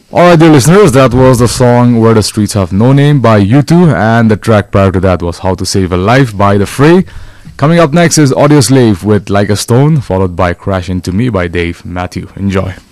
Alright, dear listeners, that was the song Where the Streets Have No Name by U2, and the track prior to that was How to Save a Life by The Fray. Coming up next is Audio Slave with Like a Stone, followed by Crash Into Me by Dave Matthew. Enjoy.